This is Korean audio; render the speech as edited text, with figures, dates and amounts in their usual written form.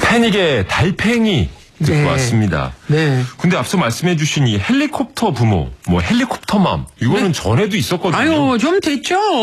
패닉의 달팽이 듣고 네. 왔습니다. 네. 근데 앞서 말씀해주신 이 헬리콥터 부모, 뭐 헬리콥터맘, 이거는 네. 전에도 있었거든요. 아유, 좀 됐죠.